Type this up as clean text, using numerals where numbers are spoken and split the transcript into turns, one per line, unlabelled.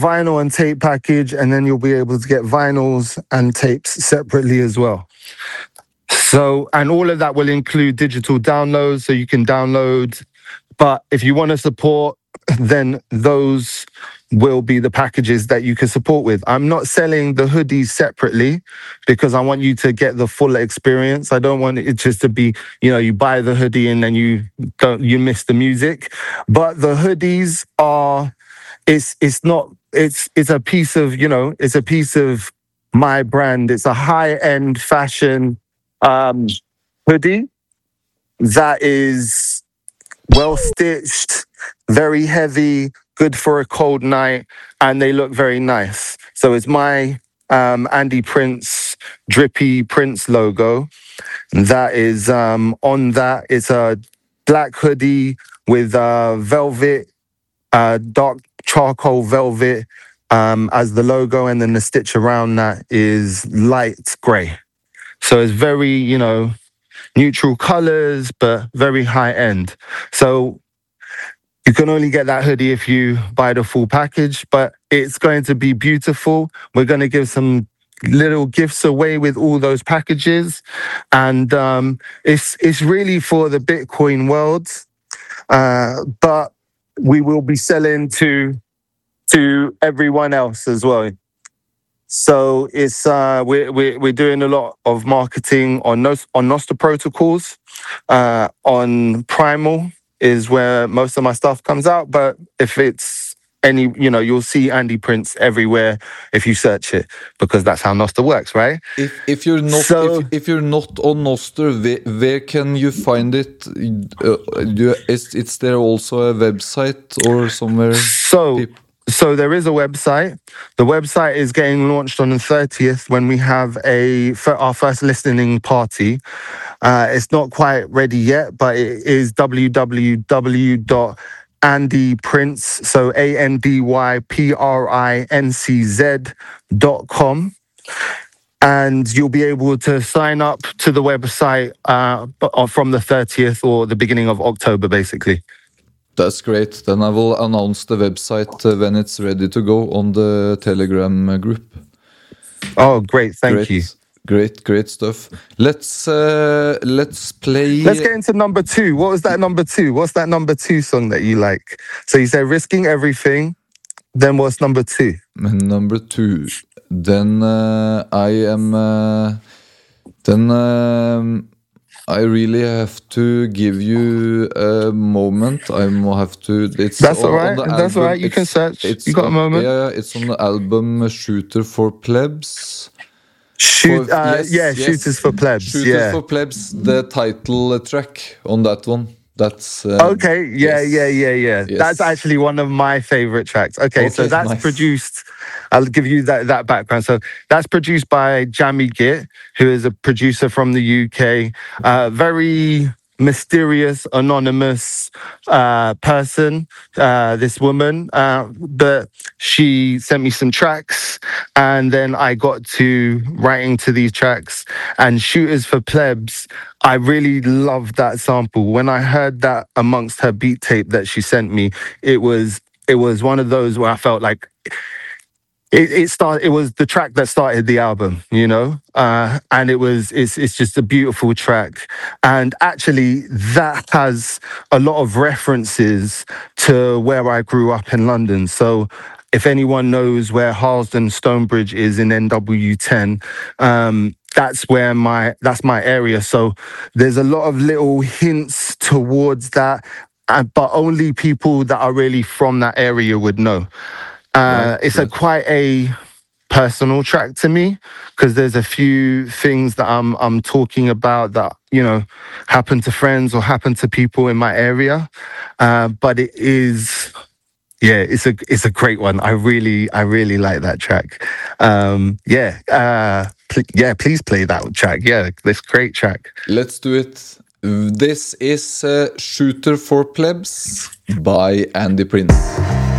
vinyl and tape package, and then you'll be able to get vinyls and tapes separately as well. So, and all of that will include digital downloads, so you can download. But if you want to support, then those will be the packages that you can support with. I'm not selling the hoodies separately because I want you to get the full experience. I don't want it just to be, you buy the hoodie and then you miss the music. But the hoodies are, it's a piece of, it's a piece of my brand. It's a high-end fashion hoodie that is well stitched, very heavy, good for a cold night, and they look very nice. So it's my Andy Prince drippy Prince logo. That is on that. It's a black hoodie with velvet, dark charcoal velvet as the logo, and then the stitch around that is light grey. So it's very, neutral colors, but very high end. So you can only get that hoodie if you buy the full package, but it's going to be beautiful. We're going to give some little gifts away with all those packages. And it's really for the Bitcoin world. But we will be selling to everyone else as well. So it's we're doing a lot of marketing on Nostr protocols. On Primal is where most of my stuff comes out. But if it's any, you'll see Andy Prince everywhere if you search it, because that's how Nostr works, right?
If you're not if you're not on Nostr, where can you find it? Is there also a website or somewhere?
So there is a website. The website is getting launched on the 30th when we have our first listening party. It's not quite ready yet, but it is www.andyprince, so ANDYPRINCZ.com. And you'll be able to sign up to the website from the 30th or the beginning of October, basically.
That's great. Then I will announce the website when it's ready to go on the Telegram group.
Oh, great. Thank you.
Great stuff. Let's play.
Let's get into number 2. What was that number 2? What's that number 2 song that you like? So you say Risking Everything. Then what's number 2?
Number 2. Then I really have to give you a moment. I have to.
That's all right. That's all right. You can search. You got a moment.
Yeah, it's on the album Shooter for Plebs.
Shooters for Plebs.
Shooters for Plebs. The title track on that one. That's
okay. Yeah. Yes. That's actually one of my favorite tracks. Okay, so that's nice. Produced. I'll give you that background. So that's produced by Jammy Git, who is a producer from the UK. Very mysterious, anonymous person, this woman. But she sent me some tracks, and then I got to writing to these tracks. And Shooters for Plebs, I really loved that sample. When I heard that amongst her beat tape that she sent me, it was one of those where I felt like it was the track that started the album, and it's just a beautiful track. And actually that has a lot of references to where I grew up in London. So if anyone knows where Harlesden Stonebridge is in NW10, that's my area. So there's a lot of little hints towards that, but only people that are really from that area would know. It's quite a personal track to me, because there's a few things that I'm talking about that happen to friends or happen to people in my area. But it is, it's a great one. I really like that track. Please play that track. Yeah, this great track.
Let's do it. This is Shooter for Plebs by Andy Prince.